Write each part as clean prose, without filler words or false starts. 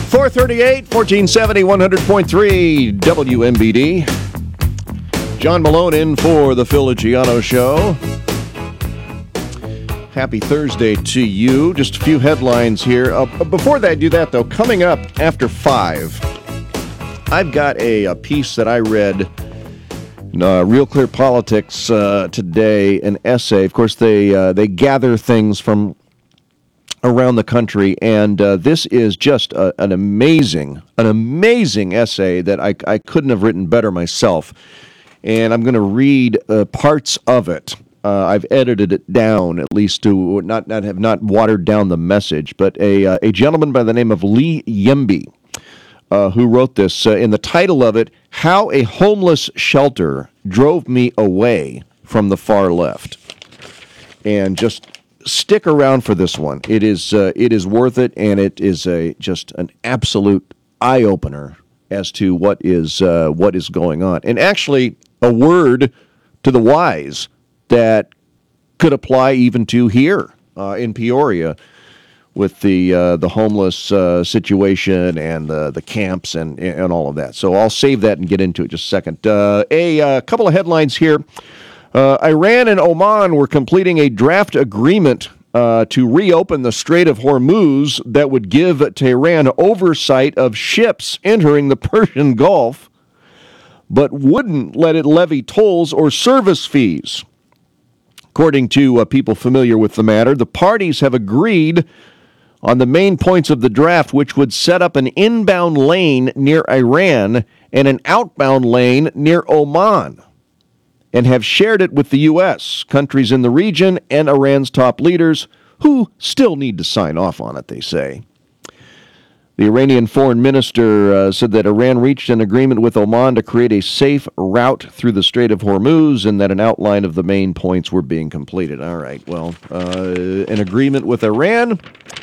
438, 1470, 100.3 WMBD. John Malone in for the Phil Giano Show. Happy Thursday to you. Just a few headlines here. Before I do that, though, coming up after 5, I've got a piece that I read in Real Clear Politics today, an essay. Of course, they gather things from around the country, and this is just an amazing essay that I couldn't have written better myself. And I'm going to read parts of it. I've edited it down, at least to not watered down the message. But a gentleman by the name of Lee Yembe, who wrote this in the title of it, "How a Homeless Shelter Drove Me Away from the Far Left." And just stick around for this one. It is worth it, and it is just an absolute eye opener as to what is going on. And actually, a word to the wise that could apply even to here in Peoria with the homeless situation and the camps and all of that. So I'll save that and get into it just a second. A couple of headlines here. Iran and Oman were completing a draft agreement to reopen the Strait of Hormuz that would give Tehran oversight of ships entering the Persian Gulf, but wouldn't let it levy tolls or service fees. According to people familiar with the matter, the parties have agreed on the main points of the draft, which would set up an inbound lane near Iran and an outbound lane near Oman, and have shared it with the U.S., countries in the region, and Iran's top leaders, who still need to sign off on it, they say. The Iranian foreign minister said that Iran reached an agreement with Oman to create a safe route through the Strait of Hormuz and that an outline of the main points were being completed. All right, well, an agreement with Iran.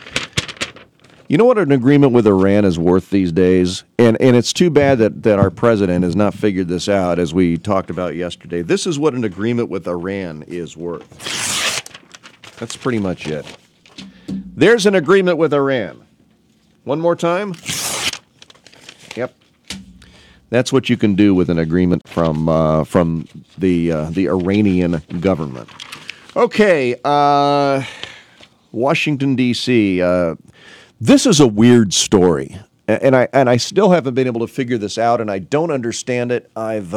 You know what an agreement with Iran is worth these days? And it's too bad that our president has not figured this out, as we talked about yesterday. This is what an agreement with Iran is worth. That's pretty much it. There's an agreement with Iran. One more time. Yep. That's what you can do with an agreement from the Iranian government. Okay, Washington, D.C., this is a weird story, and I still haven't been able to figure this out, and I don't understand it. I'm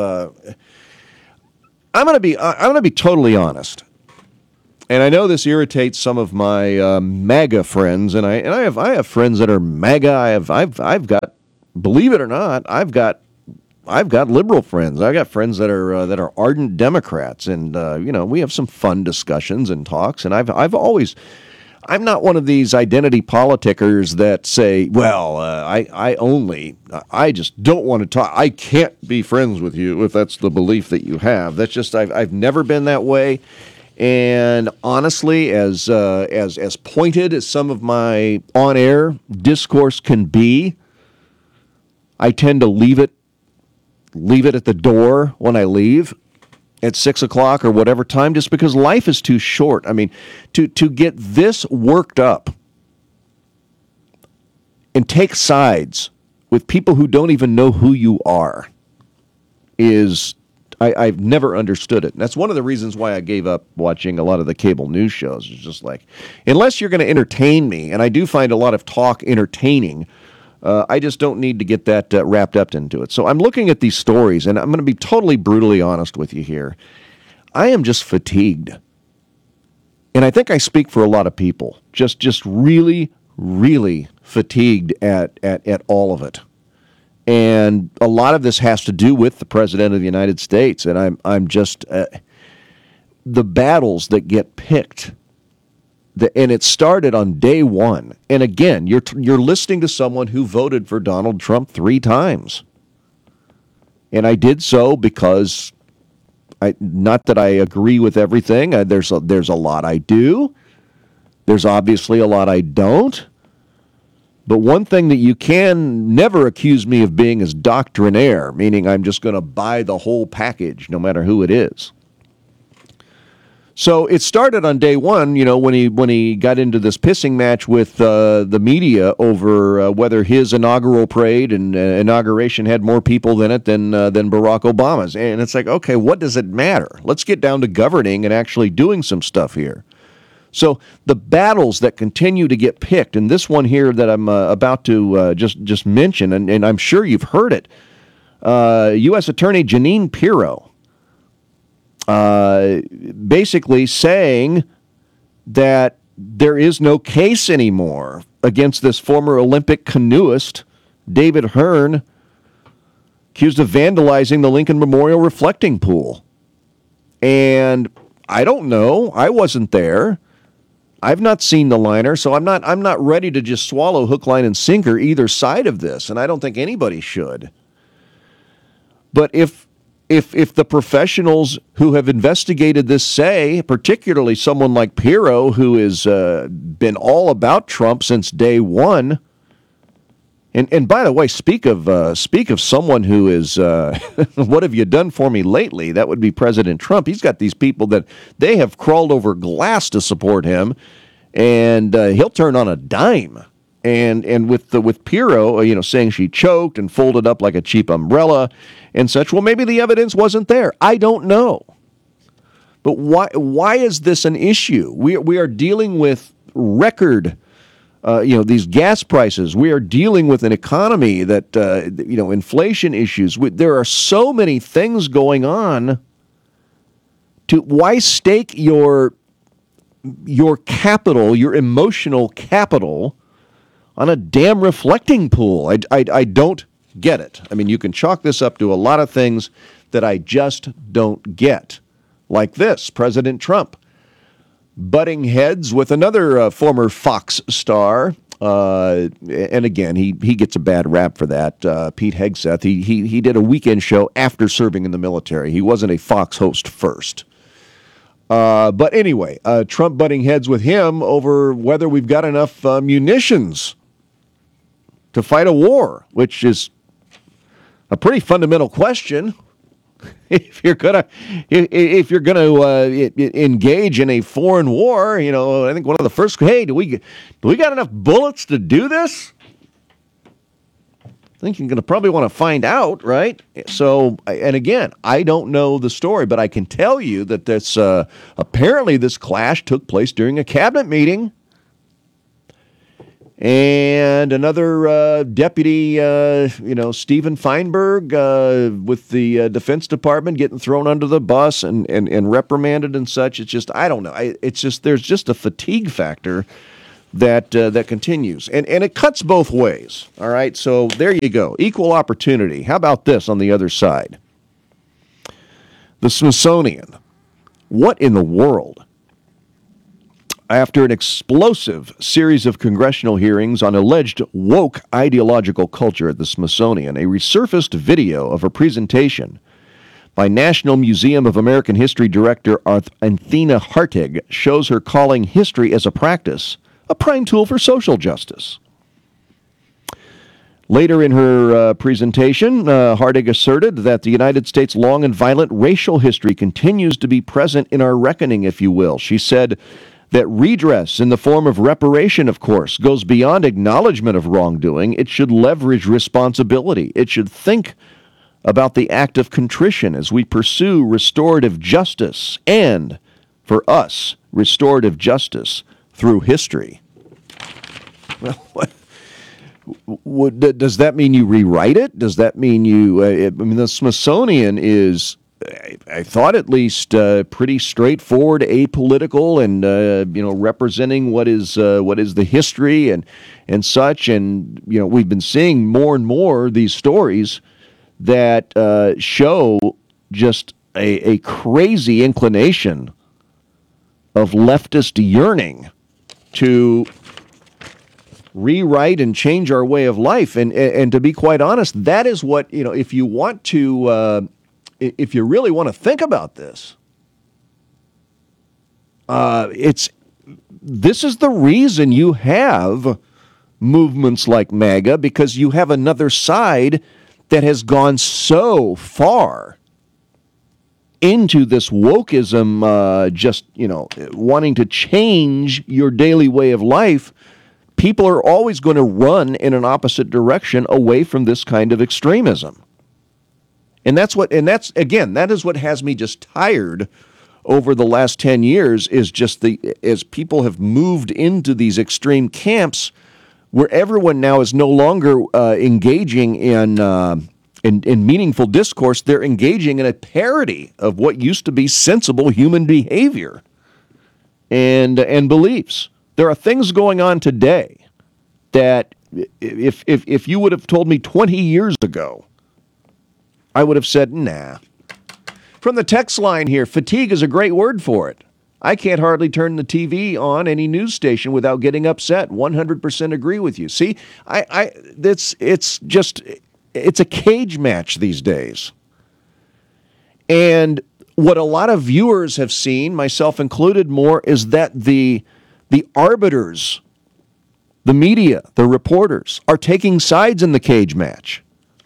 going to be totally honest, and I know this irritates some of my MAGA friends, and I have friends that are MAGA. I've got, believe it or not, I've got liberal friends. I've got friends that are ardent Democrats, and we have some fun discussions and talks, and I'm not one of these identity politicers that say, well, I just don't want to talk. I can't be friends with you if that's the belief that you have. That's just, I've never been that way. And honestly, as pointed as some of my on-air discourse can be, I tend to leave it at the door when I leave at 6 o'clock or whatever time, just because life is too short. I mean, to get this worked up and take sides with people who don't even know who you are is, I've never understood it. And that's one of the reasons why I gave up watching a lot of the cable news shows. It's just like, unless you're going to entertain me, and I do find a lot of talk entertaining, I just don't need to get that wrapped up into it. So I'm looking at these stories, and I'm going to be totally brutally honest with you here. I am just fatigued. And I think I speak for a lot of people. Just really, really fatigued at all of it. And a lot of this has to do with the President of the United States. And I'm just, the battles that get picked. And it started on day one. And again, you're listening to someone who voted for Donald Trump 3 times. And I did so because, not that I agree with everything. There's a lot I do. There's obviously a lot I don't. But one thing that you can never accuse me of being is doctrinaire, meaning I'm just going to buy the whole package, no matter who it is. So it started on day one, when he got into this pissing match with the media over whether his inaugural parade and inauguration had more people in it than Barack Obama's. And it's like, okay, what does it matter? Let's get down to governing and actually doing some stuff here. So the battles that continue to get picked, and this one here that I'm about to just mention, and I'm sure you've heard it, U.S. Attorney Jeanine Pirro, basically saying that there is no case anymore against this former Olympic canoeist, David Hearn, accused of vandalizing the Lincoln Memorial reflecting pool. And I don't know. I wasn't there. I've not seen the liner, so I'm not ready to just swallow hook, line, and sinker either side of this, and I don't think anybody should. But if the professionals who have investigated this say, particularly someone like Pirro, who has been all about Trump since day one, and by the way, speak of someone who is, what have you done for me lately? That would be President Trump. He's got these people that they have crawled over glass to support him, and he'll turn on a dime. And with Pirro, saying she choked and folded up like a cheap umbrella and such. Well, maybe the evidence wasn't there. I don't know. But why is this an issue? We are dealing with record, these gas prices. We are dealing with an economy that, inflation issues. There are so many things going on. Why stake your capital, your emotional capital, on a damn reflecting pool? I don't get it. I mean, you can chalk this up to a lot of things that I just don't get. Like this, President Trump butting heads with another former Fox star. And again, he gets a bad rap for that. Pete Hegseth, he did a weekend show after serving in the military. He wasn't a Fox host first. But anyway, Trump butting heads with him over whether we've got enough munitions to fight a war, which is a pretty fundamental question. If you're gonna engage in a foreign war, I think one of the first, hey, do we got enough bullets to do this? I think you're gonna probably want to find out, right? So, and again, I don't know the story, but I can tell you that this apparently this clash took place during a cabinet meeting. And another deputy, Stephen Feinberg, with the Defense Department getting thrown under the bus and reprimanded and such. It's just, I don't know. It's just, there's just a fatigue factor that continues. And it cuts both ways. All right. So there you go. Equal opportunity. How about this on the other side? The Smithsonian. What in the world? After an explosive series of congressional hearings on alleged woke ideological culture at the Smithsonian, a resurfaced video of a presentation by National Museum of American History Director Athena Hartig shows her calling history as a practice a prime tool for social justice. Later in her presentation, Hartig asserted that the United States' long and violent racial history continues to be present in our reckoning, if you will. She said that redress in the form of reparation, of course, goes beyond acknowledgement of wrongdoing. It should leverage responsibility. It should think about the act of contrition as we pursue restorative justice and, for us, restorative justice through history. Well, does that mean you rewrite it? Does that mean the Smithsonian is, I thought at least, pretty straightforward, apolitical, and representing what is the history and such. And we've been seeing more and more these stories that show just a crazy inclination of leftist yearning to rewrite and change our way of life. And to be quite honest, that is what, if you want to, if you really want to think about this, this is the reason you have movements like MAGA, because you have another side that has gone so far into this wokeism, just, wanting to change your daily way of life, people are always going to run in an opposite direction away from this kind of extremism. And that is what has me just tired over the last 10 years, is just as people have moved into these extreme camps where everyone now is no longer engaging in meaningful discourse. They're engaging in a parody of what used to be sensible human behavior and beliefs. There are things going on today that if you would have told me 20 years ago, I would have said, nah. From the text line here, fatigue is a great word for it. I can't hardly turn the TV on any news station without getting upset. 100% agree with you. See, it's a cage match these days. And what a lot of viewers have seen, myself included more, is that the arbiters, the media, the reporters, are taking sides in the cage match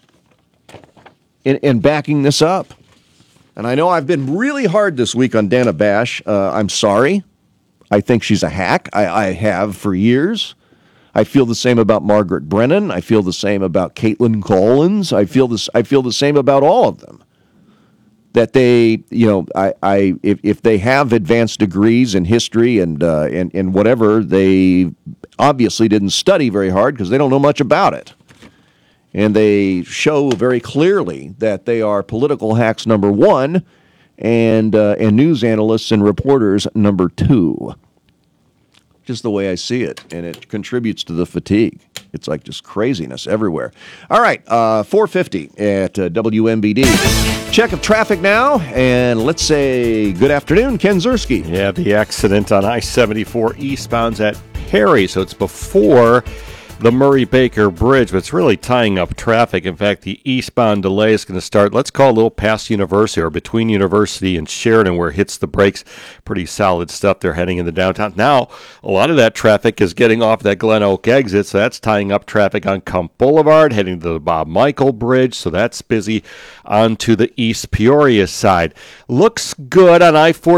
and backing this up. And I know I've been really hard this week on Dana Bash. I'm sorry. I think she's a hack. I have for years. I feel the same about Margaret Brennan. I feel the same about Caitlin Collins. I feel the same about all of them. That they, if they have advanced degrees in history and whatever, they obviously didn't study very hard because they don't know much about it. And they show very clearly that they are political hacks number one and news analysts and reporters number two. Just the way I see it, and it contributes to the fatigue. It's like just craziness everywhere. All right, 4:50 at WMBD. Check of traffic now, and let's say good afternoon, Ken Ziersky. Yeah, the accident on I-74 eastbound's at Perry, so it's before the Murray-Baker Bridge, but it's really tying up traffic. In fact, the eastbound delay is going to start, let's call it a little past University or between University and Sheridan, where it hits the brakes. Pretty solid stuff. They're heading into downtown. Now, a lot of that traffic is getting off that Glen Oak exit, so that's tying up traffic on Kump Boulevard, heading to the Bob Michael Bridge, so that's busy onto the East Peoria side. Looks good on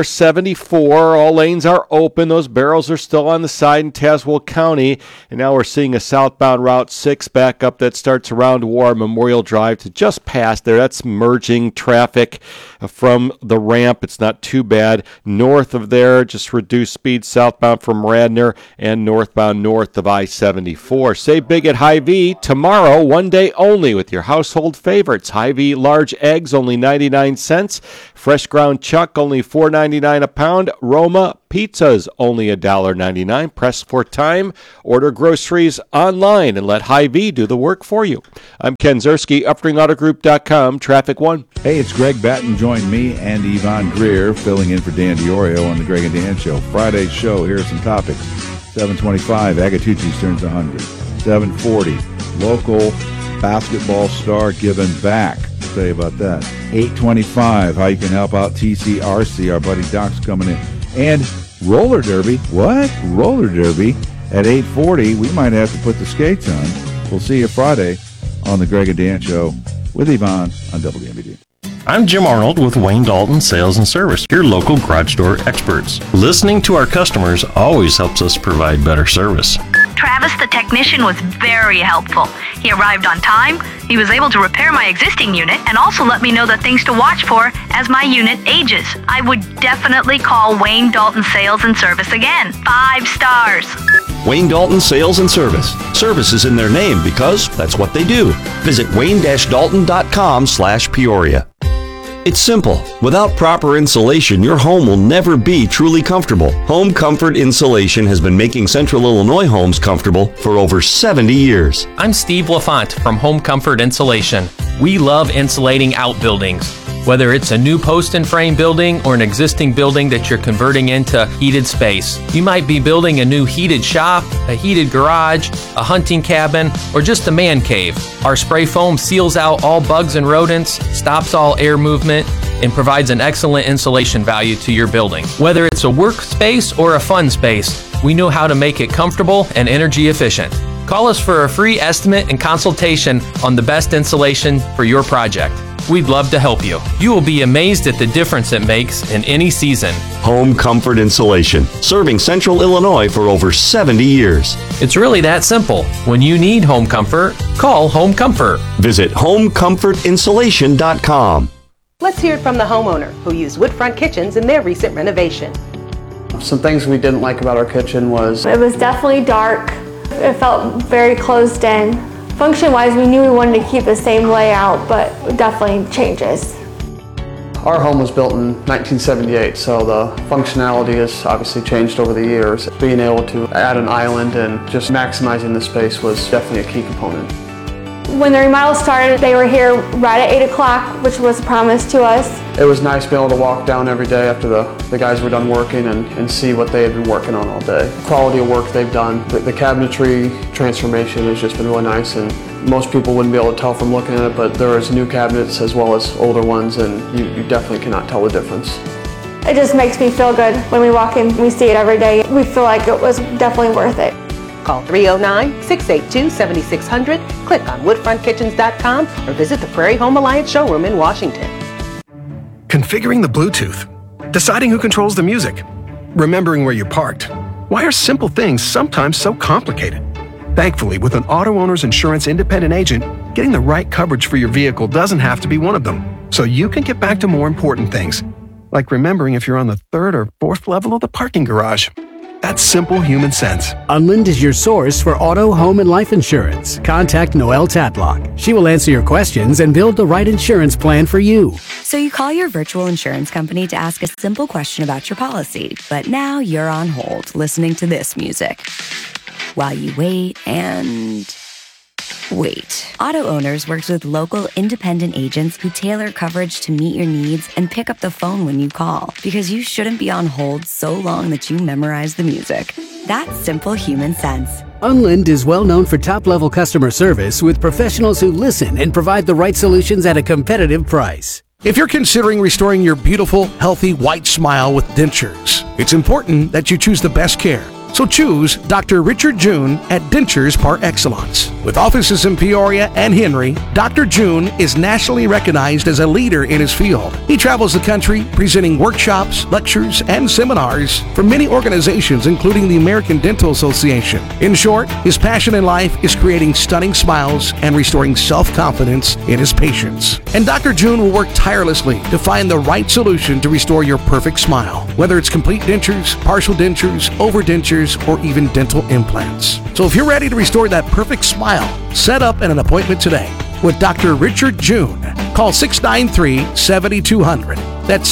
I-474. All lanes are open. Those barrels are still on the side in Tazewell County, and now we're seeing a southbound Route 6 backup that starts around War Memorial Drive to just past there. That's merging traffic from the ramp. It's not too bad. North of there, just reduced speed southbound from Radnor and northbound north of I-74. Save big at Hy-Vee tomorrow, one day only with your household favorites. Hy-Vee large eggs, only 99 cents. Fresh ground chuck, only $4.99 a pound. Roma pizzas, only $1.99. Press for time. Order groceries online and let Hy-Vee do the work for you. I'm Ken Ziersky, UpringAutoGroup.com, Traffic One. Hey, it's Greg Batten. Join me and Yvonne Greer filling in for Dan DiOrio on the Greg and Dan Show. Friday's show, here are some topics. 7:25, Agatucci's turns 100. 7:40, local basketball star giving back. I'll tell you about that. 8:25, how you can help out TCRC. Our buddy Doc's coming in. And roller derby. What? Roller derby at 8:40. We might have to put the skates on. We'll see you Friday on the Greg and Dan Show with Yvonne on WMBD. I'm Jim Arnold with Wayne Dalton Sales and Service, your local garage door experts. Listening to our customers always helps us provide better service. Travis, the technician, was very helpful. He arrived on time, he was able to repair my existing unit, and also let me know the things to watch for as my unit ages. I would definitely call Wayne Dalton Sales and Service again. 5 stars. Wayne Dalton Sales and Service. Service is in their name because that's what they do. Visit wayne-dalton.com/Peoria. It's simple. Without proper insulation, your home will never be truly comfortable. Home Comfort Insulation has been making Central Illinois homes comfortable for over 70 years. I'm Steve LaFont from Home Comfort Insulation. We love insulating outbuildings. Whether it's a new post and frame building or an existing building that you're converting into heated space. You might be building a new heated shop, a heated garage, a hunting cabin, or just a man cave. Our spray foam seals out all bugs and rodents, stops all air movement, and provides an excellent insulation value to your building. Whether it's a workspace or a fun space, we know how to make it comfortable and energy efficient. Call us for a free estimate and consultation on the best insulation for your project. We'd love to help you. You will be amazed at the difference it makes in any season. Home Comfort Insulation, serving Central Illinois for over 70 years. It's really that simple. When you need home comfort, call Home Comfort. Visit homecomfortinsulation.com. Let's hear it from the homeowner who used Woodfront Kitchens in their recent renovation. Some things we didn't like about our kitchen was it was definitely dark. It felt very closed in. Function-wise, we knew we wanted to keep the same layout, but definitely changes. our home was built in 1978, so the functionality has obviously changed over the years. Being able to add an island and just maximizing the space was definitely a key component. When the remodel started, they were here right at 8 o'clock, which was a promise to us. It was nice being able to walk down every day after the guys were done working and see what they had been working on all day. The quality of work they've done, the cabinetry transformation has just been really nice, and most people wouldn't be able to tell from looking at it, but there is new cabinets as well as older ones, and you definitely cannot tell the difference. It just makes me feel good when we walk in, we see it every day. We feel like it was definitely worth it. Call 309-682-7600, click on woodfrontkitchens.com, or visit the Prairie Home Alliance showroom in Washington. Configuring the Bluetooth, deciding who controls the music, remembering where you parked. Why are simple things sometimes so complicated? Thankfully, with an auto owner's insurance independent agent, getting the right coverage for your vehicle doesn't have to be one of them, so you can get back to more important things, like remembering if you're on the 3rd or 4th level of the parking garage. That's simple human sense. Unlind is your source for auto, home, and life insurance. Contact Noelle Tatlock. She will answer your questions and build the right insurance plan for you. So you call your virtual insurance company to ask a simple question about your policy, but now you're on hold listening to this music while you wait and wait. Auto Owners works with local independent agents who tailor coverage to meet your needs and pick up the phone when you call, because you shouldn't be on hold so long that you memorize the music. That's simple human sense. Unlind is well known for top-level customer service with professionals who listen and provide the right solutions at a competitive price. If you're considering restoring your beautiful, healthy, white smile with dentures, it's important that you choose the best care. So choose Dr. Richard June at Dentures Par Excellence. With offices in Peoria and Henry, Dr. June is nationally recognized as a leader in his field. He travels the country presenting workshops, lectures, and seminars for many organizations, including the American Dental Association. In short, his passion in life is creating stunning smiles and restoring self-confidence in his patients. And Dr. June will work tirelessly to find the right solution to restore your perfect smile, whether it's complete dentures, partial dentures, overdentures, or even dental implants. So if you're ready to restore that perfect smile, set up an appointment today with Dr. Richard June. Call 693-7200. That's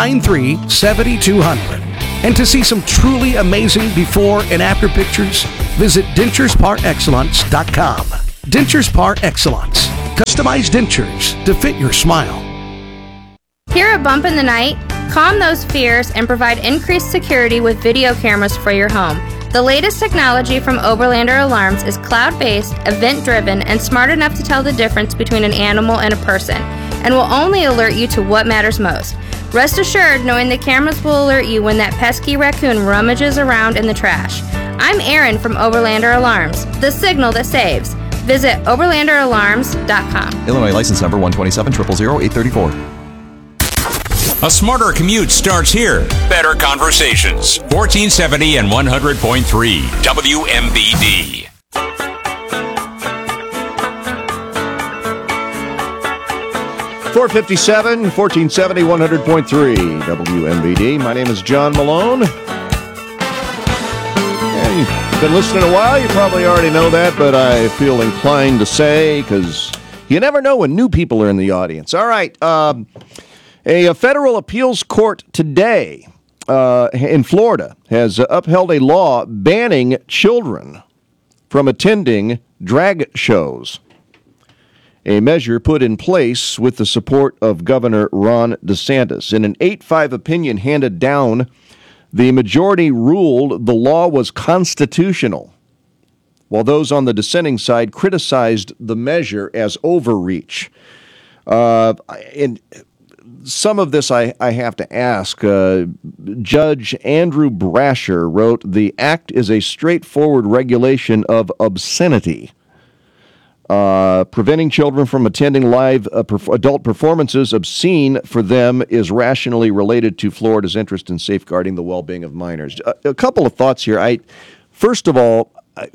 693-7200. And to see some truly amazing before and after pictures, visit denturesparexcellence.com. Dentures Par Excellence. Customized dentures to fit your smile. Hear a bump in the night? Calm those fears and provide increased security with video cameras for your home. The latest technology from Oberlander Alarms is cloud-based, event-driven, and smart enough to tell the difference between an animal and a person, and will only alert you to what matters most. Rest assured knowing the cameras will alert you when that pesky raccoon rummages around in the trash. I'm Erin from Oberlander Alarms, the signal that saves. Visit oberlanderalarms.com. Illinois license number 127-000-834. A smarter commute starts here. Better conversations. 1470 and 100.3 WMBD. .457, 1470, 100.3 WMBD. My name is John Malone. Yeah, you've been listening a while. You probably already know that, but I feel inclined to say, because you never know when new people are in the audience. All right. A federal appeals court today in Florida has upheld a law banning children from attending drag shows, a measure put in place with the support of Governor Ron DeSantis. In an 8-5 opinion handed down, the majority ruled the law was constitutional, while those on the dissenting side criticized the measure as overreach. some of this I have to ask. Judge Andrew Brasher wrote, "The act is a straightforward regulation of obscenity. Preventing children from attending live adult performances obscene for them is rationally related to Florida's interest in safeguarding the well-being of minors." A couple of thoughts here. First of all,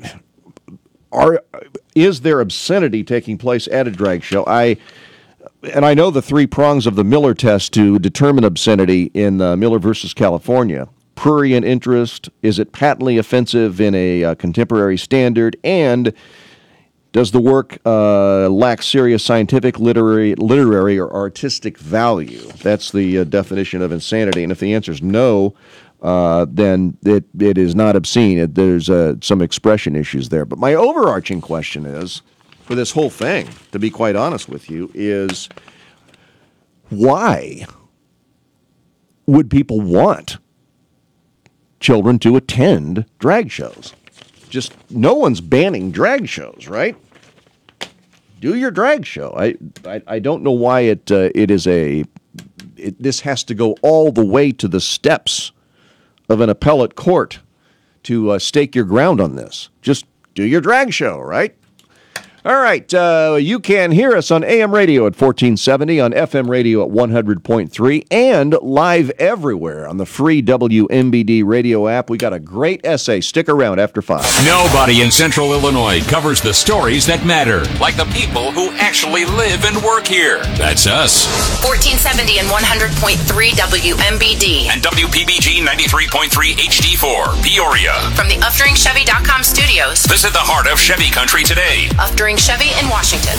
is there obscenity taking place at a drag show? I know the three prongs of the Miller test to determine obscenity in Miller versus California. Prurient interest, is it patently offensive in a contemporary standard, and does the work lack serious scientific, literary, or artistic value? That's the definition of insanity. And if the answer is no, then it is not obscene. There's some expression issues there. But my overarching question is, for this whole thing, to be quite honest with you, is why would people want children to attend drag shows? Just no one's banning drag shows, right? Do your drag show. I don't know why this has to go all the way to the steps of an appellate court to stake your ground on this. Just do your drag show, right? All right, you can hear us on AM radio at 1470, on FM radio at 100.3, and live everywhere on the free WMBD radio app. We got a great essay. Stick around after 5. Nobody in Central Illinois covers the stories that matter, like the people who actually live and work here. That's us. 1470 and 100.3 WMBD. And WPBG 93.3 HD4, Peoria. From the UpDrinkChevy.com studios. Visit the heart of Chevy Country today. Chevy in Washington.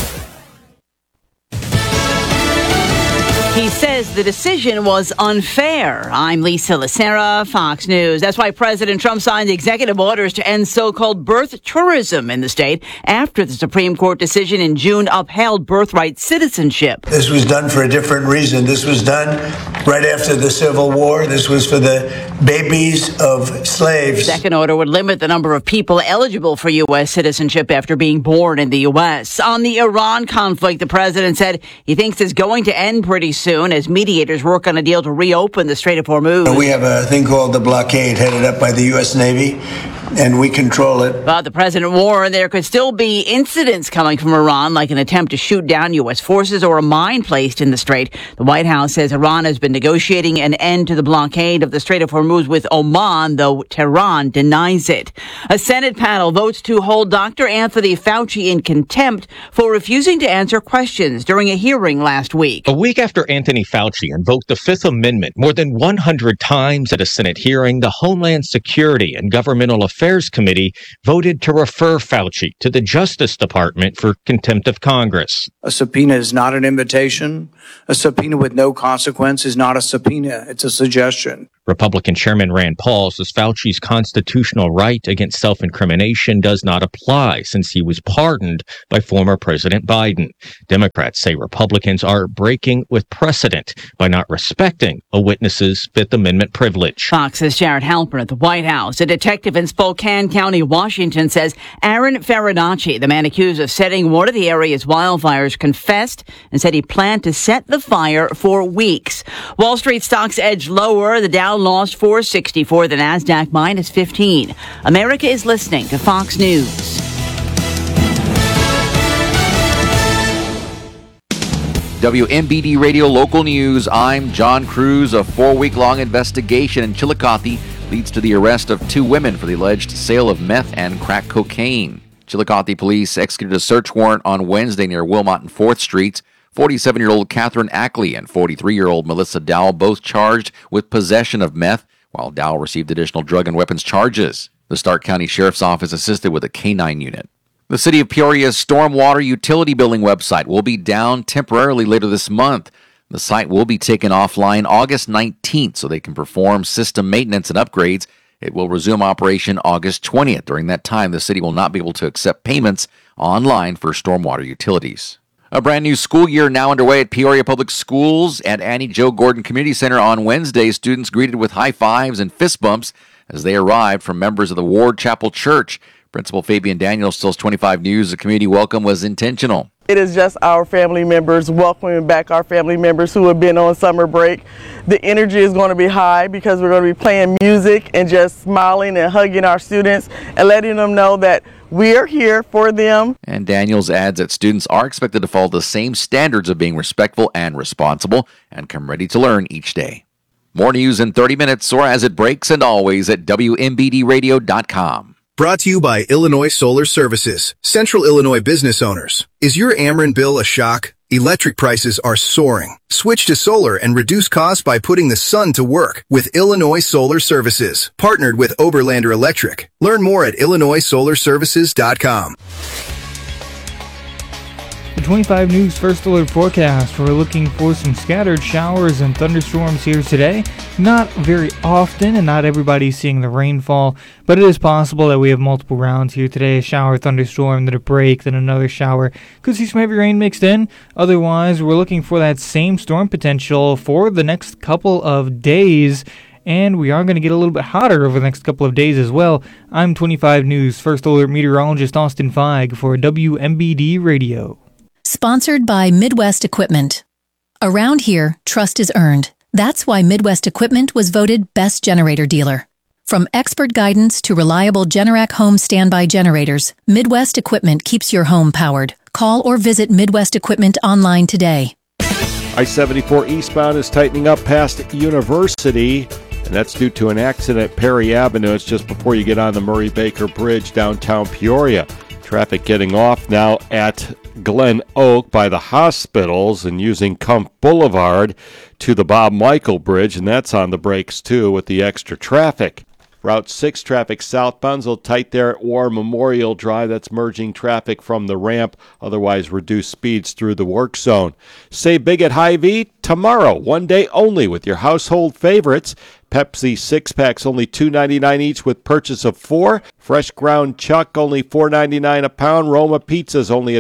He says the decision was unfair. I'm Lisa Lacera, Fox News. That's why President Trump signed executive orders to end so-called birth tourism in the state after the Supreme Court decision in June upheld birthright citizenship. This was done for a different reason. This was done right after the Civil War. This was for the babies of slaves. The second order would limit the number of people eligible for U.S. citizenship after being born in the U.S. On the Iran conflict, the president said he thinks it's going to end pretty soon as mediators work on a deal to reopen the Strait of Hormuz. We have a thing called the blockade headed up by the U.S. Navy, and we control it. But the president warned there could still be incidents coming from Iran, like an attempt to shoot down U.S. forces or a mine placed in the strait. The White House says Iran has been negotiating an end to the blockade of the Strait of Hormuz with Oman, though Tehran denies it. A Senate panel votes to hold Dr. Anthony Fauci in contempt for refusing to answer questions during a hearing last week. A week after Anthony Fauci invoked the Fifth Amendment more than 100 times at a Senate hearing, the Homeland Security and Governmental Affairs Committee voted to refer Fauci to the Justice Department for contempt of Congress. A subpoena is not an invitation. A subpoena with no consequence is not a subpoena. It's a suggestion. Republican Chairman Rand Paul says Fauci's constitutional right against self-incrimination does not apply since he was pardoned by former President Biden. Democrats say Republicans are breaking with precedent by not respecting a witness's Fifth Amendment privilege. Fox's Jared Halpern at the White House. A detective in Spokane County, Washington, says Aaron Farinacci, the man accused of setting one of the area's wildfires, confessed and said he planned to set the fire for weeks. Wall Street stocks edged lower. The Dow lost 464, the Nasdaq minus 15. America is listening to Fox News. WMBD Radio Local News. I'm John Cruz. A 4-week-long investigation in Chillicothe leads to the arrest of 2 women for the alleged sale of meth and crack cocaine. Chillicothe police executed a search warrant on Wednesday near Wilmot and 4th Streets. 47-year-old Catherine Ackley and 43-year-old Melissa Dowell both charged with possession of meth, while Dowell received additional drug and weapons charges. The Stark County Sheriff's Office assisted with a K-9 unit. The City of Peoria's stormwater utility billing website will be down temporarily later this month. The site will be taken offline August 19th so they can perform system maintenance and upgrades. It will resume operation August 20th. During that time, the city will not be able to accept payments online for stormwater utilities. A brand new school year now underway at Peoria Public Schools. At Annie Jo Gordon Community Center on Wednesday, students greeted with high fives and fist bumps as they arrived from members of the Ward Chapel Church. Principal Fabian Daniels tells 25 News the community welcome was intentional. It is just our family members welcoming back our family members who have been on summer break. The energy is going to be high because we're going to be playing music and just smiling and hugging our students and letting them know that we are here for them. And Daniels adds that students are expected to follow the same standards of being respectful and responsible and come ready to learn each day. More news in 30 minutes or as it breaks, and always at WMBDradio.com. Brought to you by Illinois Solar Services, Central Illinois business owners. Is your Ameren bill a shock? Electric prices are soaring. Switch to solar and reduce costs by putting the sun to work with Illinois Solar Services, partnered with Oberlander Electric. Learn more at IllinoisSolarServices.com. The 25 News First Alert forecast. We're looking for some scattered showers and thunderstorms here today. Not very often, and not everybody's seeing the rainfall, but it is possible that we have multiple rounds here today. A shower, thunderstorm, then a break, then another shower. Could see some heavy rain mixed in. Otherwise, we're looking for that same storm potential for the next couple of days. And we are going to get a little bit hotter over the next couple of days as well. I'm 25 News First Alert meteorologist Austin Feig for WMBD Radio. Sponsored by Midwest Equipment. Around here, trust is earned. That's why Midwest Equipment was voted Best Generator Dealer. From expert guidance to reliable Generac home standby generators, Midwest Equipment keeps your home powered. Call or visit Midwest Equipment online today. I-74 eastbound is tightening up past University, and that's due to an accident at Perry Avenue. It's just before you get on the Murray-Baker Bridge, downtown Peoria. Traffic getting off now at Glen Oak by the hospitals and using Kump Boulevard to the Bob Michael Bridge, and that's on the brakes too with the extra traffic. Route 6 traffic southbound's a little tight there at War Memorial Drive. That's merging traffic from the ramp, otherwise reduced speeds through the work zone. Save big at Hy-Vee tomorrow, one day only with your household favorites. Pepsi 6-packs only $2.99 each with purchase of 4. Fresh ground chuck only $4.99 a pound. Roma pizzas only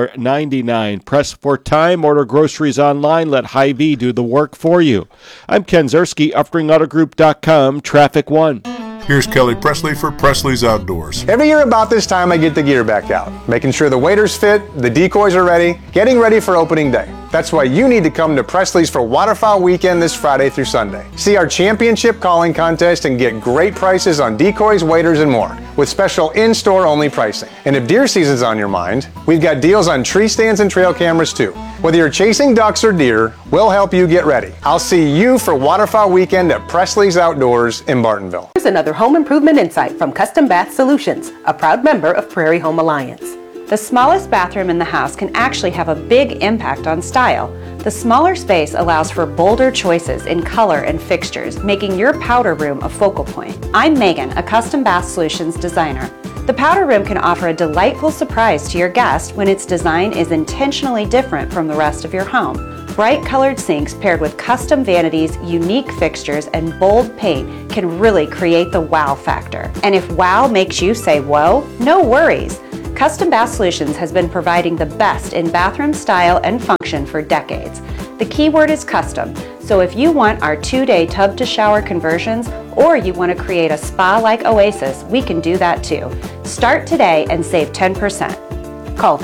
$1.99. Press for time. Order groceries online. Let Hy-Vee do the work for you. I'm Ken Zerski, UffringAutoGroup.com. Traffic 1. Here's Kelly Presley for Presley's Outdoors. Every year about this time, I get the gear back out, making sure the waders fit, the decoys are ready, getting ready for opening day. That's why you need to come to Presley's for Waterfowl Weekend this Friday through Sunday. See our championship calling contest and get great prices on decoys, waders, and more, with special in-store only pricing. And if deer season's on your mind, we've got deals on tree stands and trail cameras too. Whether you're chasing ducks or deer, we'll help you get ready. I'll see you for Waterfowl Weekend at Presley's Outdoors in Bartonville. Here's another home improvement insight from Custom Bath Solutions, a proud member of Prairie Home Alliance. The smallest bathroom in the house can actually have a big impact on style. The smaller space allows for bolder choices in color and fixtures, making your powder room a focal point. I'm Megan, a Custom Bath Solutions designer. The powder room can offer a delightful surprise to your guest when its design is intentionally different from the rest of your home. Bright colored sinks paired with custom vanities, unique fixtures, and bold paint can really create the wow factor. And if wow makes you say whoa, no worries. Custom Bath Solutions has been providing the best in bathroom style and function for decades. The key word is custom, so if you want our 2-day tub to shower conversions or you want to create a spa-like oasis, we can do that too. Start today and save 10%. Call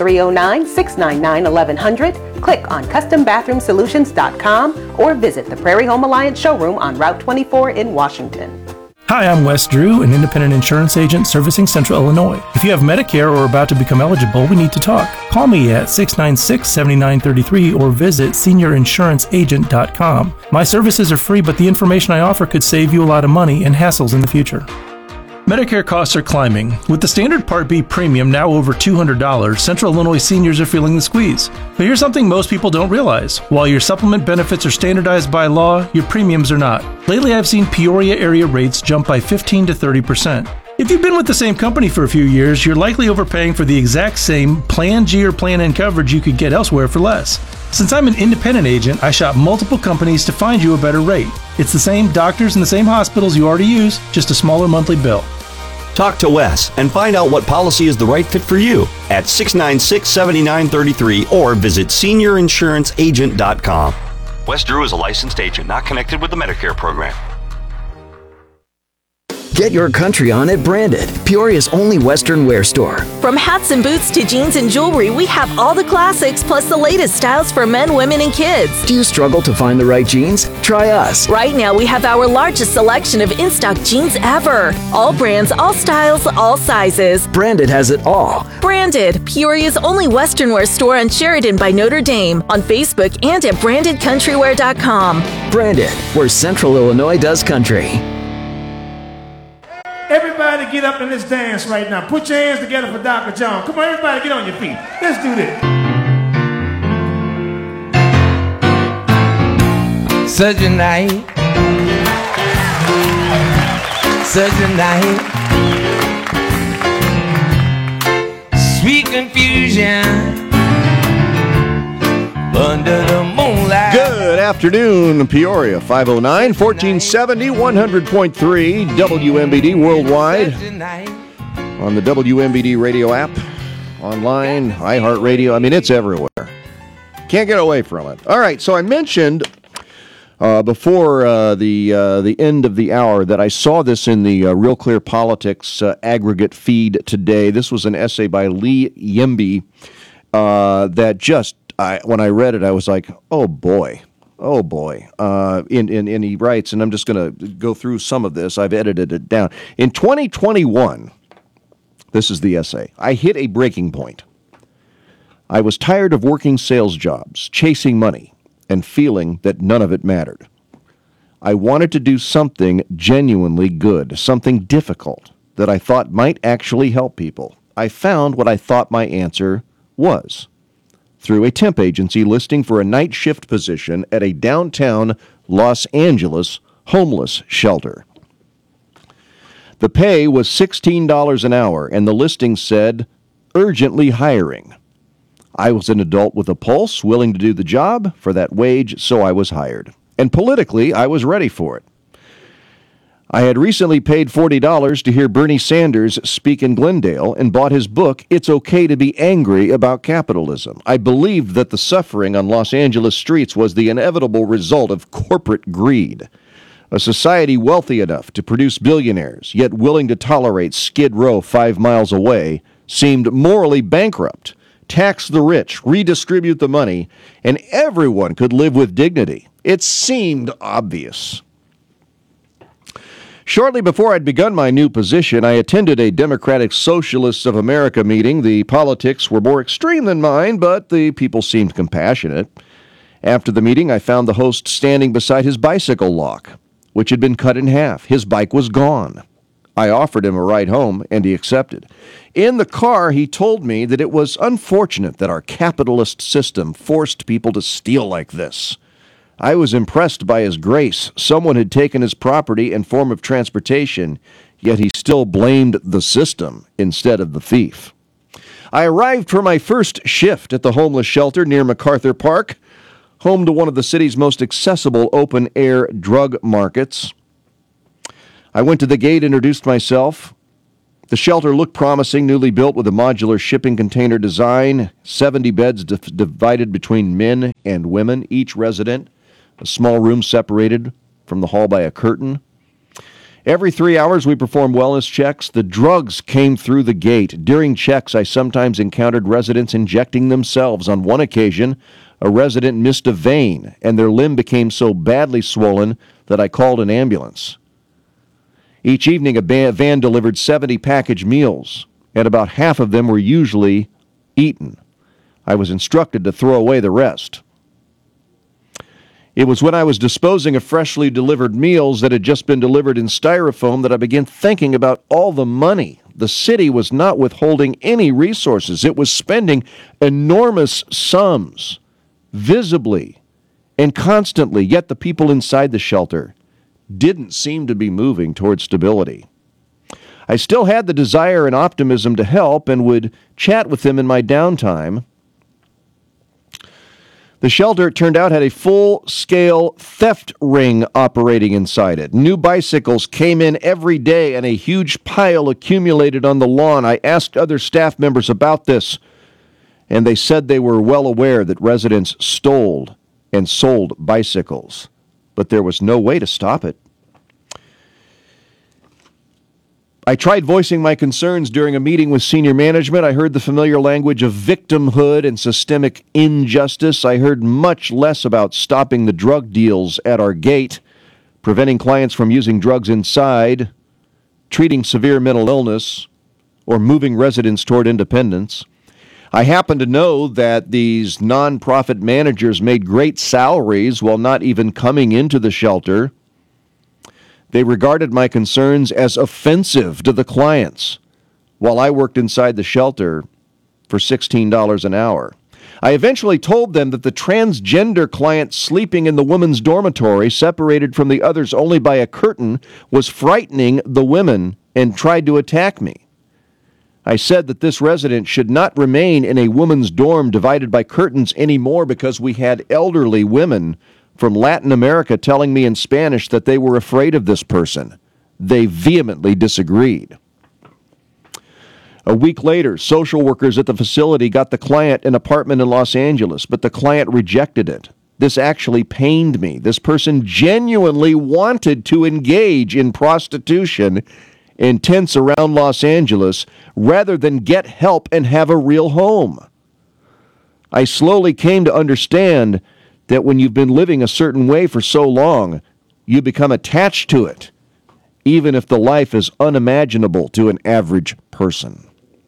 309-699-1100, click on CustomBathroomSolutions.com, or visit the Prairie Home Alliance showroom on Route 24 in Washington. Hi, I'm Wes Drew, an independent insurance agent servicing Central Illinois. If you have Medicare or are about to become eligible, we need to talk. Call me at 696-7933 or visit SeniorInsuranceAgent.com. My services are free, but the information I offer could save you a lot of money and hassles in the future. Medicare costs are climbing. With the standard Part B premium now over $200, Central Illinois seniors are feeling the squeeze. But here's something most people don't realize. While your supplement benefits are standardized by law, your premiums are not. Lately, I've seen Peoria area rates jump by 15 to 30%. If you've been with the same company for a few years, you're likely overpaying for the exact same Plan G or Plan N coverage you could get elsewhere for less. Since I'm an independent agent, I shop multiple companies to find you a better rate. It's the same doctors and the same hospitals you already use, just a smaller monthly bill. Talk to Wes and find out what policy is the right fit for you at 696-7933 or visit SeniorInsuranceAgent.com. Wes Drew is a licensed agent not connected with the Medicare program. Get your country on at Branded, Peoria's only Western wear store. From hats and boots to jeans and jewelry, we have all the classics plus the latest styles for men, women, and kids. Do you struggle to find the right jeans? Try us. Right now, we have our largest selection of in-stock jeans ever. All brands, all styles, all sizes. Branded has it all. Branded, Peoria's only Western wear store on Sheridan by Notre Dame, on Facebook and at brandedcountrywear.com. Branded, where Central Illinois does country. Everybody get up in this dance right now. Put your hands together for Dr. John. Come on, everybody get on your feet. Let's do this. Such a night. Such a night. Sweet confusion. Under the moonlight. Good afternoon, Peoria. 509 1470 100.3 WMBD worldwide. On the WMBD radio app, online, iHeartRadio. I mean, it's everywhere. Can't get away from it. All right, so I mentioned before the end of the hour that I saw this in the Real Clear Politics aggregate feed today. This was an essay by Lee Yemby that just, when I read it, I was like, oh boy. And he writes, and I'm just going to go through some of this. I've edited it down. In 2021, this is the essay, I hit a breaking point. I was tired of working sales jobs, chasing money, and feeling that none of it mattered. I wanted to do something genuinely good, something difficult that I thought might actually help people. I found what I thought my answer was through a temp agency listing for a night shift position at a downtown Los Angeles homeless shelter. The pay was $16 an hour, and the listing said, urgently hiring. I was an adult with a pulse, willing to do the job for that wage, so I was hired. And politically, I was ready for it. I had recently paid $40 to hear Bernie Sanders speak in Glendale and bought his book, It's Okay to Be Angry About Capitalism. I believed that the suffering on Los Angeles streets was the inevitable result of corporate greed. A society wealthy enough to produce billionaires, yet willing to tolerate Skid Row 5 miles away, seemed morally bankrupt. Tax the rich, redistribute the money, and everyone could live with dignity. It seemed obvious. Shortly before I'd begun my new position, I attended a Democratic Socialists of America meeting. The politics were more extreme than mine, but the people seemed compassionate. After the meeting, I found the host standing beside his bicycle lock, which had been cut in half. His bike was gone. I offered him a ride home, and he accepted. In the car, he told me that it was unfortunate that our capitalist system forced people to steal like this. I was impressed by his grace. Someone had taken his property and form of transportation, yet he still blamed the system instead of the thief. I arrived for my first shift at the homeless shelter near MacArthur Park, home to one of the city's most accessible open-air drug markets. I went to the gate, introduced myself. The shelter looked promising, newly built with a modular shipping container design, 70 beds divided between men and women, each resident, a small room separated from the hall by a curtain. Every 3 hours, we performed wellness checks. The drugs came through the gate. During checks, I sometimes encountered residents injecting themselves. On one occasion, a resident missed a vein, and their limb became so badly swollen that I called an ambulance. Each evening, a van delivered 70 packaged meals, and about half of them were usually eaten. I was instructed to throw away the rest. It was when I was disposing of freshly delivered meals that had just been delivered in styrofoam that I began thinking about all the money. The city was not withholding any resources. It was spending enormous sums, visibly and constantly, yet the people inside the shelter didn't seem to be moving toward stability. I still had the desire and optimism to help and would chat with them in my downtime. The shelter, it turned out, had a full-scale theft ring operating inside it. New bicycles came in every day, and a huge pile accumulated on the lawn. I asked other staff members about this, and they said they were well aware that residents stole and sold bicycles, but there was no way to stop it. I tried voicing my concerns during a meeting with senior management. I heard the familiar language of victimhood and systemic injustice. I heard much less about stopping the drug deals at our gate, preventing clients from using drugs inside, treating severe mental illness, or moving residents toward independence. I happen to know that these nonprofit managers made great salaries while not even coming into the shelter. They regarded my concerns as offensive to the clients, while I worked inside the shelter for $16 an hour. I eventually told them that the transgender client sleeping in the women's dormitory, separated from the others only by a curtain, was frightening the women and tried to attack me. I said that this resident should not remain in a women's dorm divided by curtains anymore because we had elderly women from Latin America telling me in Spanish that they were afraid of this person. They vehemently disagreed. A week later, social workers at the facility got the client an apartment in Los Angeles, but the client rejected it. This actually pained me. This person genuinely wanted to engage in prostitution in tents around Los Angeles rather than get help and have a real home. I slowly came to understand that when you've been living a certain way for so long, you become attached to it, even if the life is unimaginable to an average person.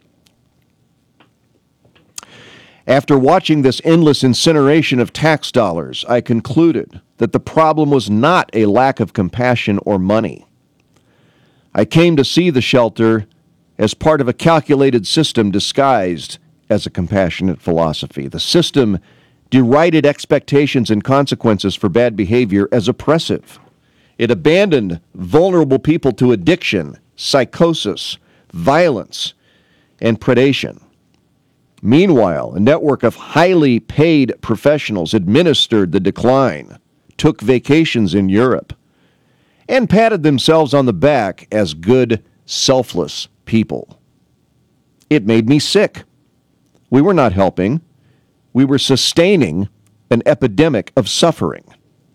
After watching this endless incineration of tax dollars, I concluded that the problem was not a lack of compassion or money. I came to see the shelter as part of a calculated system disguised as a compassionate philosophy. The system derided expectations and consequences for bad behavior as oppressive. It abandoned vulnerable people to addiction, psychosis, violence, and predation. Meanwhile, a network of highly paid professionals administered the decline, took vacations in Europe, and patted themselves on the back as good, selfless people. It made me sick. We were not helping. We were sustaining an epidemic of suffering.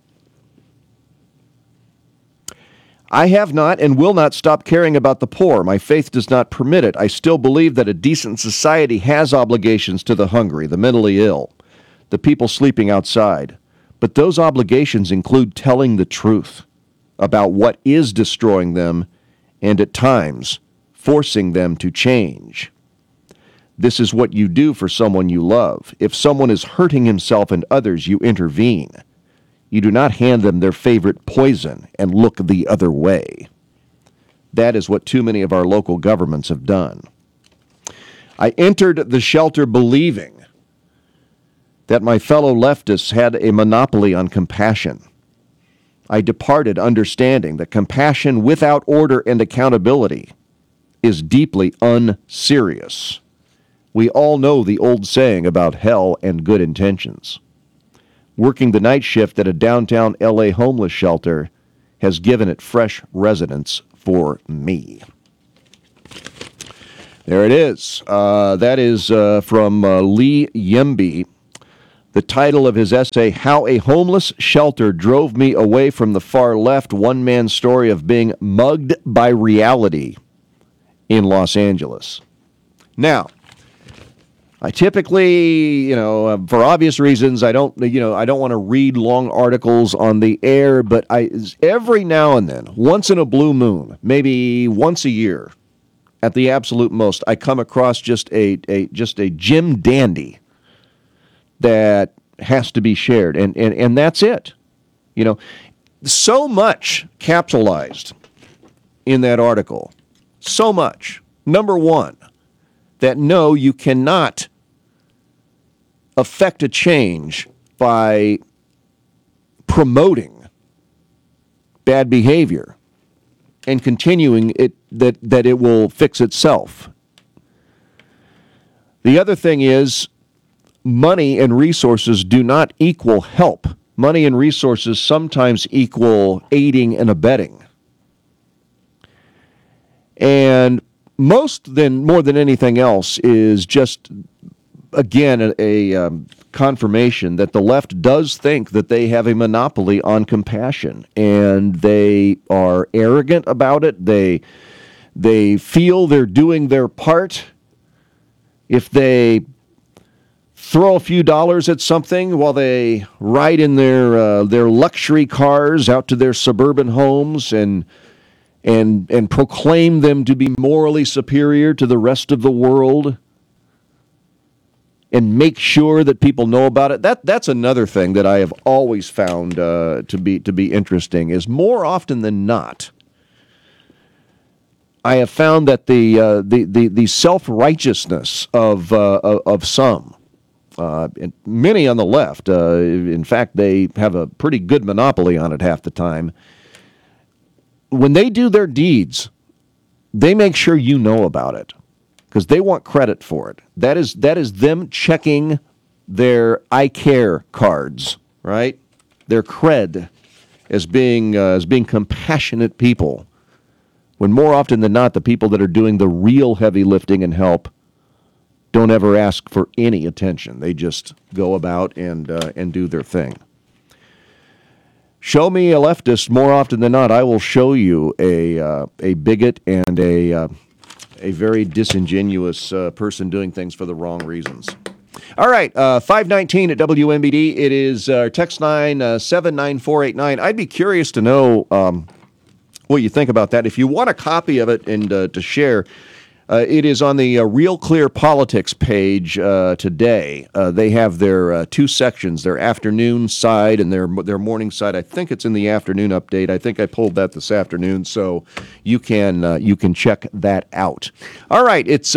I have not and will not stop caring about the poor. My faith does not permit it. I still believe that a decent society has obligations to the hungry, the mentally ill, the people sleeping outside. But those obligations include telling the truth about what is destroying them and at times forcing them to change. This is what you do for someone you love. If someone is hurting himself and others, you intervene. You do not hand them their favorite poison and look the other way. That is what too many of our local governments have done. I entered the shelter believing that my fellow leftists had a monopoly on compassion. I departed understanding that compassion without order and accountability is deeply unserious. We all know the old saying about hell and good intentions. Working the night shift at a downtown LA homeless shelter has given it fresh residence for me. There it is. That is from Lee Yemby. The title of his essay, How a Homeless Shelter Drove Me Away from the Far Left, one man's story of being mugged by reality in Los Angeles. Now, I typically, for obvious reasons, I don't want to read long articles on the air, but every now and then, once in a blue moon, maybe once a year, at the absolute most, I come across just a Jim Dandy that has to be shared, and that's it. So much capsulized in that article, so much. Number one, that no, you cannot affect a change by promoting bad behavior and continuing it that it will fix itself. The other thing is money and resources do not equal help. Money and resources sometimes equal aiding and abetting. And more than anything else is just, again, a confirmation that the left does think that they have a monopoly on compassion, and they are arrogant about it. They they feel they're doing their part, if they throw a few dollars at something while they ride in their luxury cars out to their suburban homes and proclaim them to be morally superior to the rest of the world, and make sure that people know about it. That's another thing that I have always found to be interesting. Is more often than not, I have found that the self-righteousness of some, and many on the left, in fact, they have a pretty good monopoly on it half the time. When they do their deeds, they make sure you know about it because they want credit for it. That is them checking their I care cards, right? Their cred as being compassionate people. When more often than not, the people that are doing the real heavy lifting and help don't ever ask for any attention. They just go about and do their thing. Show me a leftist more often than not, I will show you a bigot and a very disingenuous person doing things for the wrong reasons. All right, 519 at WMBD. It is text line 79489. I'd be curious to know what you think about that. If you want a copy of it and to share, it is on the Real Clear Politics page today. They have their two sections, their afternoon side and their morning side. I think it's in the afternoon update. I think I pulled that this afternoon, so you can check that out. All right, it's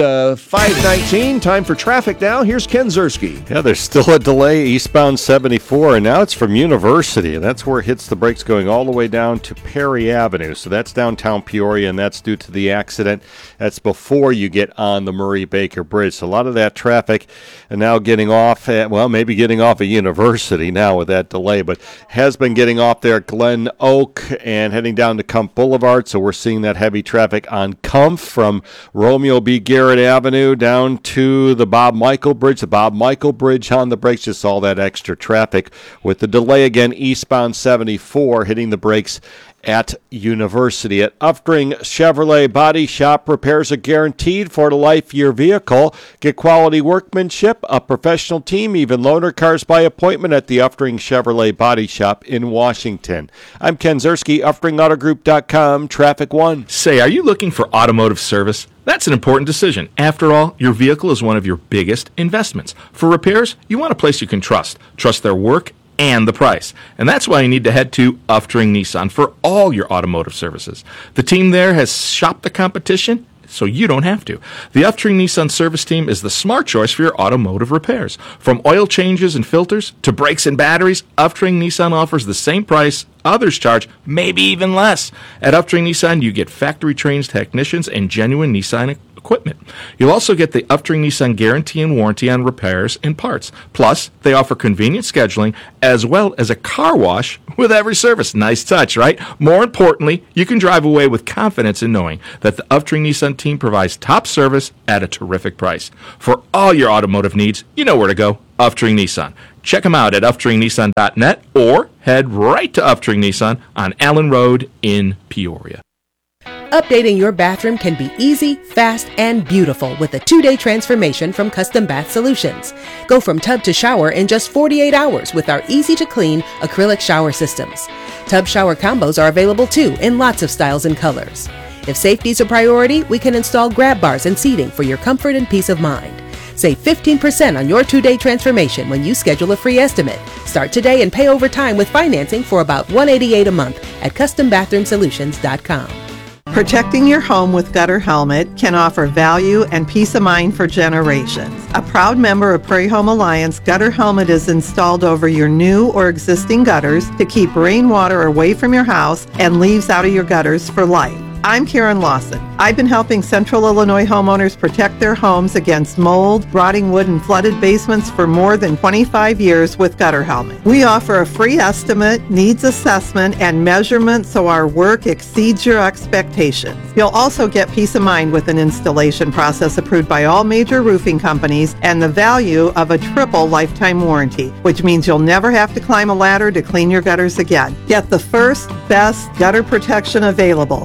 5:19. Time for traffic now. Here's Ken Ziersky. Yeah, there's still a delay eastbound 74, and now it's from University, and that's where it hits the brakes going all the way down to Perry Avenue. So that's downtown Peoria, and that's due to the accident. That's before you get on the Murray Baker Bridge. So a lot of that traffic and now getting off at, well, maybe getting off at University now with that delay, but has been getting off there at Glen Oak and heading down to Kumpf Boulevard. So we're seeing that heavy traffic on Kumpf from Romeo B. Garrett Avenue down to the Bob Michael Bridge. The Bob Michael Bridge on the brakes, just all that extra traffic with the delay again eastbound 74 hitting the brakes at University. At Uftring Chevrolet Body Shop, repairs are guaranteed for the life of your vehicle. Get quality workmanship, a professional team, even loaner cars by appointment at the Uftring Chevrolet Body Shop in Washington. I'm Ken Ziersky, UfteringAutoGroup.com, Traffic One. Say, are you looking for automotive service? That's an important decision. After all, your vehicle is one of your biggest investments. For repairs, you want a place you can trust. Trust their work and the price. And that's why you need to head to Uftring Nissan for all your automotive services. The team there has shopped the competition, so you don't have to. The Uftring Nissan service team is the smart choice for your automotive repairs. From oil changes and filters to brakes and batteries, Uftring Nissan offers the same price others charge, maybe even less. At Uftring Nissan, you get factory-trained technicians and genuine Nissan equipment. You'll also get the Uftring Nissan guarantee and warranty on repairs and parts. Plus, they offer convenient scheduling as well as a car wash with every service. Nice touch, right? More importantly, you can drive away with confidence in knowing that the Uftring Nissan team provides top service at a terrific price. For all your automotive needs, you know where to go. Uftring Nissan. Check them out at UfteringNissan.net or head right to Uftring Nissan on Allen Road in Peoria. Updating your bathroom can be easy, fast, and beautiful with a 2-day transformation from Custom Bath Solutions. Go from tub to shower in just 48 hours with our easy-to-clean acrylic shower systems. Tub shower combos are available too in lots of styles and colors. If safety's a priority, we can install grab bars and seating for your comfort and peace of mind. Save 15% on your 2-day transformation when you schedule a free estimate. Start today and pay over time with financing for about $188 a month at CustomBathroomSolutions.com. Protecting your home with Gutter Helmet can offer value and peace of mind for generations. A proud member of Prairie Home Alliance, Gutter Helmet is installed over your new or existing gutters to keep rainwater away from your house and leaves out of your gutters for life. I'm Karen Lawson. I've been helping Central Illinois homeowners protect their homes against mold, rotting wood, and flooded basements for more than 25 years with Gutter Helmet. We offer a free estimate, needs assessment, and measurement so our work exceeds your expectations. You'll also get peace of mind with an installation process approved by all major roofing companies and the value of a triple lifetime warranty, which means you'll never have to climb a ladder to clean your gutters again. Get the first, best gutter protection available. Get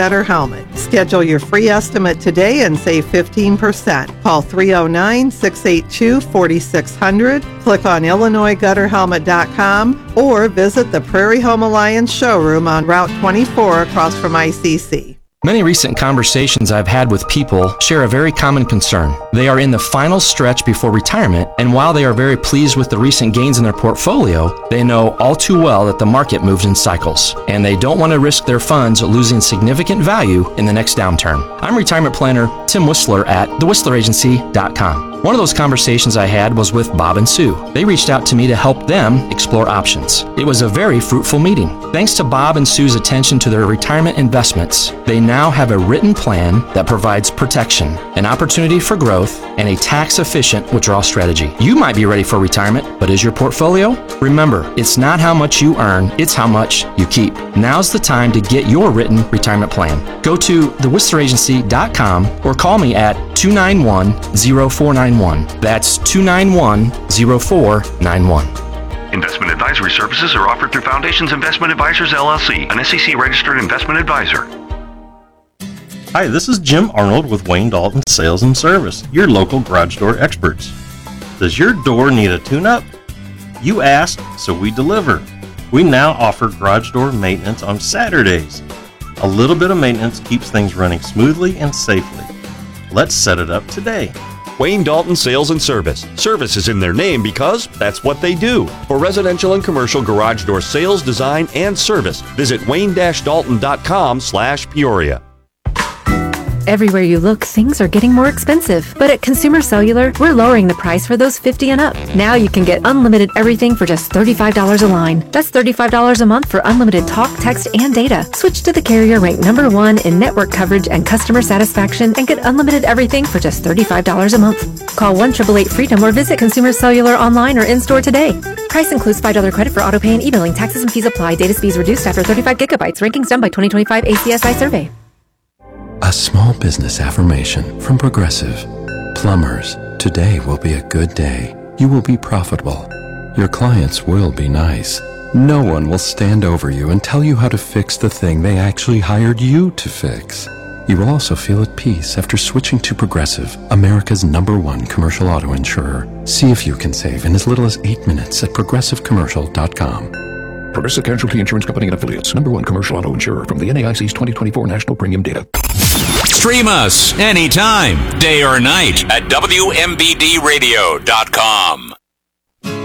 Gutter Helmet. Schedule your free estimate today and save 15%. Call 309-682-4600. Click on IllinoisGutterHelmet.com or visit the Prairie Home Alliance showroom on Route 24 across from ICC. Many recent conversations I've had with people share a very common concern. They are in the final stretch before retirement, and while they are very pleased with the recent gains in their portfolio, they know all too well that the market moves in cycles, and they don't want to risk their funds losing significant value in the next downturn. I'm retirement planner Tim Whistler at thewhistleragency.com. One of those conversations I had was with Bob and Sue. They reached out to me to help them explore options. It was a very fruitful meeting. Thanks to Bob and Sue's attention to their retirement investments, they now have a written plan that provides protection, an opportunity for growth, and a tax-efficient withdrawal strategy. You might be ready for retirement, but is your portfolio? Remember, it's not how much you earn, it's how much you keep. Now's the time to get your written retirement plan. Go to thewhistleragency.com or call me at 291-0491. That's 291-0491. Investment advisory services are offered through Foundations Investment Advisors, LLC, an SEC-registered investment advisor. Hi, this is Jim Arnold with Wayne Dalton Sales and Service, your local garage door experts. Does your door need a tune-up? You asked, so we deliver. We now offer garage door maintenance on Saturdays. A little bit of maintenance keeps things running smoothly and safely. Let's set it up today. Wayne Dalton Sales and Service. Service is in their name because that's what they do. For residential and commercial garage door sales, design, and service, visit wayne-dalton.com/Peoria. Everywhere you look, things are getting more expensive. But at Consumer Cellular, we're lowering the price for those 50 and up. Now you can get unlimited everything for just $35 a line. That's $35 a month for unlimited talk, text, and data. Switch to the carrier ranked #1 in network coverage and customer satisfaction and get unlimited everything for just $35 a month. Call 1-888-FREEDOM or visit Consumer Cellular online or in-store today. Price includes $5 credit for auto pay and e-billing. Taxes and fees apply. Data speeds reduced after 35 gigabytes. Rankings done by 2025 ACSI survey. A small business affirmation from Progressive. Plumbers, today will be a good day. You will be profitable. Your clients will be nice. No one will stand over you and tell you how to fix the thing they actually hired you to fix. You will also feel at peace after switching to Progressive, America's #1 commercial auto insurer. See if you can save in as little as 8 minutes at progressivecommercial.com. Progressive Casualty Insurance Company and Affiliates, #1 commercial auto insurer from the NAIC's 2024 National Premium Data. Stream us anytime, day or night at WMBDradio.com.